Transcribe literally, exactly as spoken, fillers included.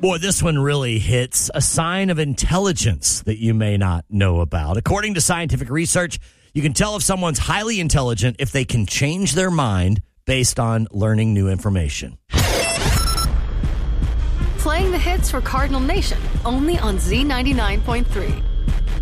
Boy, this one really hits a sign of intelligence that you may not know about. According to scientific research, you can tell if someone's highly intelligent if they can change their mind based on learning new information. Playing the hits for Cardinal Nation, only on Z ninety-nine point three.